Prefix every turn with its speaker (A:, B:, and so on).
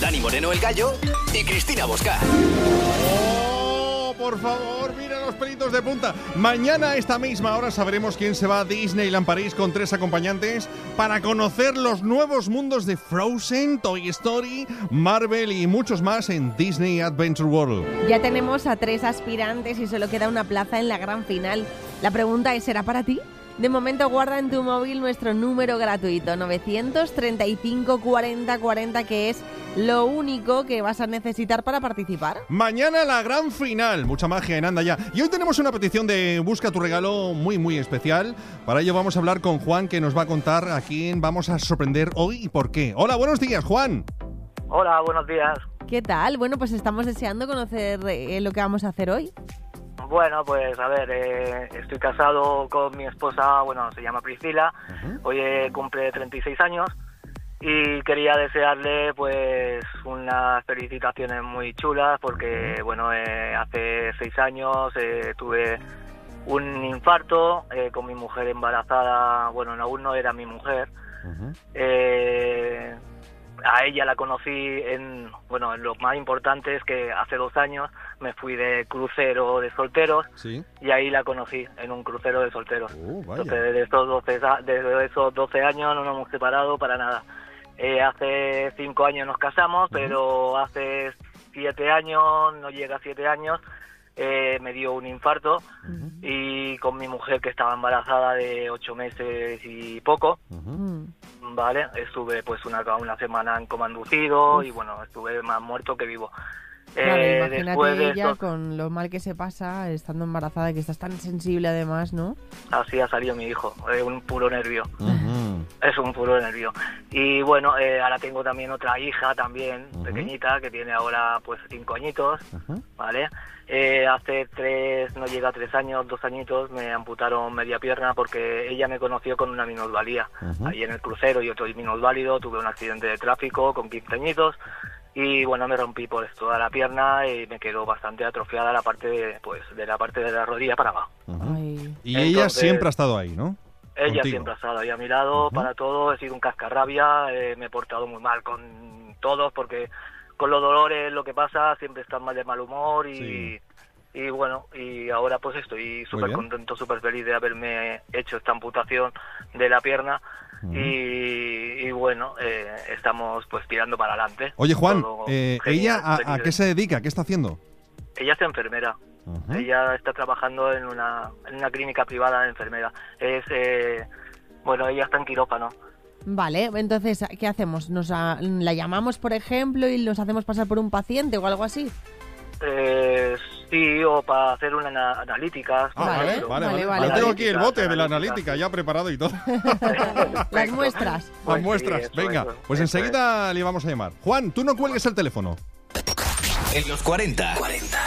A: Dani Moreno el Gallo y Cristina Bosca.
B: ¡Oh, por favor! ¡Mira los pelitos de punta! Mañana a esta misma hora sabremos quién se va a Disneyland París con 3 acompañantes para conocer los nuevos mundos de Frozen, Toy Story, Marvel y muchos más en Disney Adventure World.
C: Ya tenemos a 3 aspirantes y solo queda una plaza en la gran final. La pregunta es, ¿será para ti? De momento guarda en tu móvil nuestro número gratuito 935 40 40, que es lo único que vas a necesitar para participar.
B: Mañana la gran final, mucha magia en Anda Ya. Y hoy tenemos una petición de Busca tu regalo muy especial. Para ello vamos a hablar con Juan, que nos va a contar a quién vamos a sorprender hoy y por qué. Hola, buenos días, Juan.
D: Hola, buenos días.
C: ¿Qué tal? Bueno, pues estamos deseando conocer lo que vamos a hacer hoy.
D: Bueno, pues a ver, estoy casado con mi esposa, bueno, se llama Priscila, hoy cumple 36 años y quería desearle pues unas felicitaciones muy chulas porque, bueno, hace 6 años tuve un infarto con mi mujer embarazada, bueno, aún no era mi mujer. A ella la conocí en lo más importante es que hace 2 años me fui de crucero de solteros. ¿Sí? Y ahí la conocí en un crucero de solteros. Entonces desde esos 12 años no nos hemos separado para nada. Hace 5 años nos casamos, pero hace 7 años, no llega a 7 años, me dio un infarto y con mi mujer, que estaba embarazada de 8 meses y poco, vale, estuve pues una semana en coma inducido y bueno, estuve más muerto que vivo.
C: Claro, imagínate
D: después de
C: ella
D: esto,
C: con lo mal que se pasa estando embarazada, que estás tan sensible además, ¿no?
D: así ha salido mi hijo, un puro nervio. Es un puro nervio. Y bueno, ahora tengo también otra hija también, pequeñita, que tiene ahora pues 5 añitos, ¿vale? Hace 3, no llega a 3 años, 2 añitos, me amputaron media pierna porque ella me conoció con una minusvalía. Ahí en el crucero yo soy minusválido, tuve un accidente de tráfico con 15 añitos y bueno, me rompí por toda la pierna y me quedó bastante atrofiada la parte de la rodilla para abajo.
B: Y ella siempre ha estado ahí, ¿no?
D: Ella
B: Contigo.
D: siempre ha estado ahí a mi lado para todo, he sido un cascarrabia, me he portado muy mal con todos porque con los dolores lo que pasa, siempre estás más de mal humor y bueno, y ahora pues estoy súper contento, súper feliz de haberme hecho esta amputación de la pierna y bueno, estamos pues tirando para adelante.
B: Oye, Juan,
D: genial,
B: ¿ella a qué se dedica? ¿Qué está haciendo?
D: Ella es enfermera. Ella está trabajando en una clínica privada de enfermera. Ella está en quirófano.
C: Vale, entonces, ¿qué hacemos? ¿La llamamos, por ejemplo, y nos hacemos pasar por un paciente o algo así?
D: Sí, o para hacer una analítica.
B: Vale. Yo tengo aquí el bote de la analítica ya preparado y todo.
C: Las muestras.
B: Las muestras, venga. Pues enseguida le vamos a llamar. Juan, tú no cuelgues el teléfono.
A: En los 40.